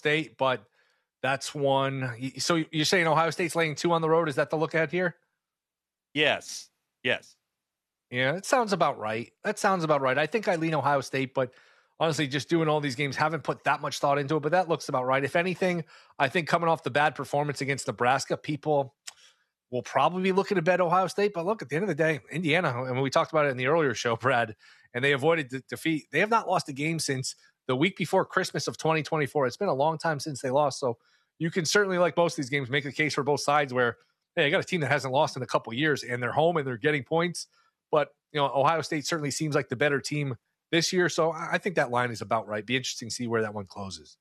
State, but that's one. So you're saying Ohio State's laying 2 on the road? Is that the look at here? Yes. Yeah, that sounds about right. I think I lean Ohio State, but honestly, just doing all these games, haven't put that much thought into it, but that looks about right. If anything, I think coming off the bad performance against Nebraska, people will probably be looking to bet Ohio State. But look, at the end of the day, Indiana, and we talked about it in the earlier show, Brad, and they avoided the defeat. They have not lost a game since the week before Christmas of 2024. It's been a long time since they lost. So you can certainly, like most of these games, make a case for both sides where, hey, I got a team that hasn't lost in a couple of years and they're home and they're getting points. But, Ohio State certainly seems like the better team this year. So I think that line is about right. Be interesting to see where that one closes.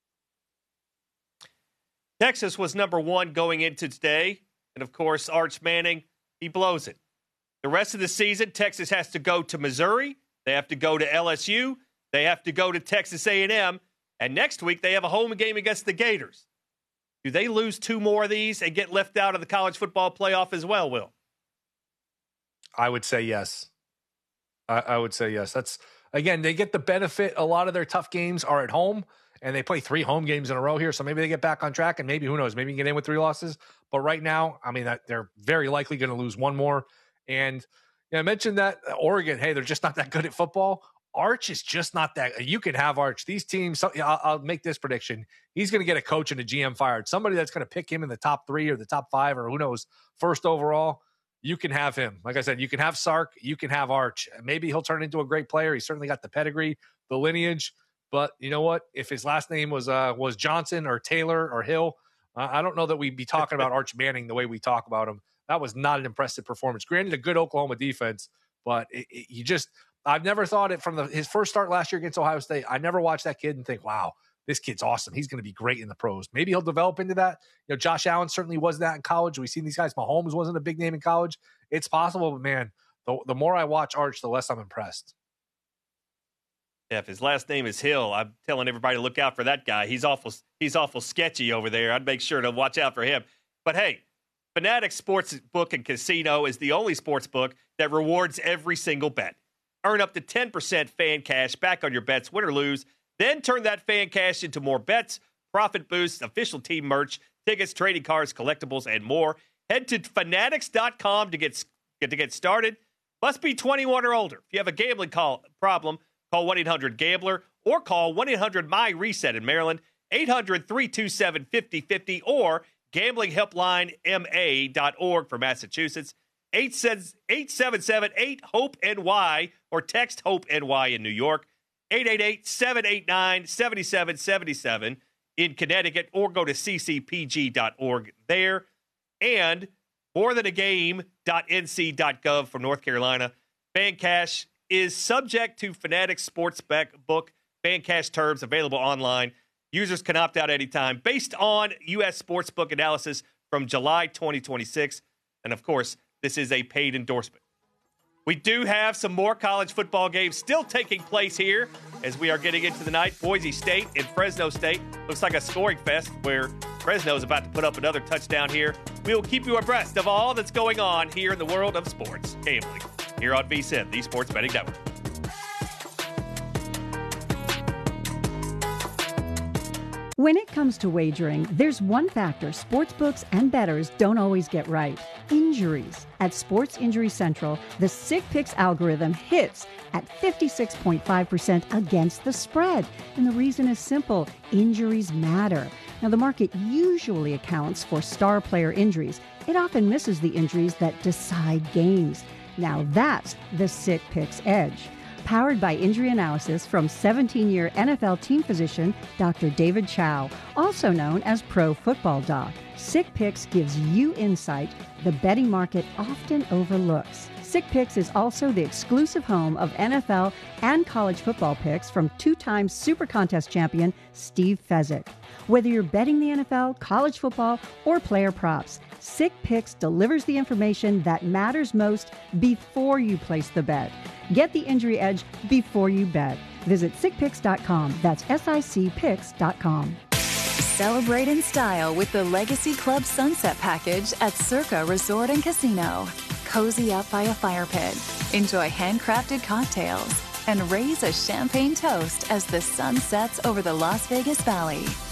Texas was number 1 going into today. And, of course, Arch Manning, he blows it. The rest of the season, Texas has to go to Missouri. They have to go to LSU. They have to go to Texas A&M. And next week, they have a home game against the Gators. Do they lose 2 more of these and get left out of the college football playoff as well, Will? I would say yes. I would say yes. That's, again, they get the benefit. A lot of their tough games are at home, and they play 3 home games in a row here. So maybe they get back on track, and maybe, who knows, maybe you can get in with 3 losses. But right now, I mean, they're very likely going to lose 1 more. And I mentioned that Oregon, hey, they're just not that good at football. Arch is just not that. You can have Arch. These teams, I'll make this prediction. He's going to get a coach and a GM fired. Somebody that's going to pick him in the top 3 or the top 5 or who knows, first overall. You can have him. Like I said, you can have Sark. You can have Arch. Maybe he'll turn into a great player. He's certainly got the pedigree, the lineage. But you know what? If his last name was Johnson or Taylor or Hill, I don't know that we'd be talking about Arch Manning the way we talk about him. That was not an impressive performance. Granted, a good Oklahoma defense, but I've never thought it from his first start last year against Ohio State. I never watched that kid and think, wow, this kid's awesome. He's going to be great in the pros. Maybe he'll develop into that. Josh Allen certainly was that in college. We've seen these guys. Mahomes wasn't a big name in college. It's possible, but man, the more I watch Arch, the less I'm impressed. Yeah, if his last name is Hill, I'm telling everybody to look out for that guy. He's awful sketchy over there. I'd make sure to watch out for him. But hey, Fanatics Sportsbook and Casino is the only sports book that rewards every single bet. Earn up to 10% fan cash back on your bets, win or lose. Then turn that fan cash into more bets, profit boosts, official team merch, tickets, trading cards, collectibles, and more. Head to fanatics.com to get started. Must be 21 or older. If you have a gambling problem, call 1-800-GAMBLER or call 1-800-MY-RESET in Maryland, 800-327-5050 or gamblinghelplinema.org for Massachusetts, 877-8-HOPE-NY or text HOPE-NY in New York, 888-789-7777 in Connecticut, or go to ccpg.org there. And morethanagame.nc.gov for North Carolina. Fan cash is subject to Fanatics Sportsbook fan cash terms available online. Users can opt out anytime based on U.S. Sportsbook analysis from July 2026. And, of course, this is a paid endorsement. We do have some more college football games still taking place here as we are getting into the night. Boise State and Fresno State. Looks like a scoring fest where Fresno is about to put up another touchdown here. We will keep you abreast of all that's going on here in the world of sports gambling here on VSiN, the Sports Betting Network. When it comes to wagering, there's one factor sportsbooks and bettors don't always get right: injuries. At Sports Injury Central, the Sick Picks algorithm hits at 56.5% against the spread. And the reason is simple: injuries matter. Now, the market usually accounts for star player injuries. It often misses the injuries that decide games. Now that's the Sick Picks edge. Powered by injury analysis from 17-year NFL team physician Dr. David Chow, also known as Pro Football Doc. Sick Picks gives you insight the betting market often overlooks. Sick Picks is also the exclusive home of NFL and college football picks from 2-time Super Contest champion Steve Fezzik. Whether you're betting the NFL, college football, or player props, Sick Picks delivers the information that matters most before you place the bet. Get the injury edge before you bet. Visit sickpicks.com. That's SICPicks.com. Celebrate in style with the Legacy Club Sunset Package at Circa Resort and Casino. Cozy up by a fire pit, enjoy handcrafted cocktails, and raise a champagne toast as the sun sets over the Las Vegas Valley.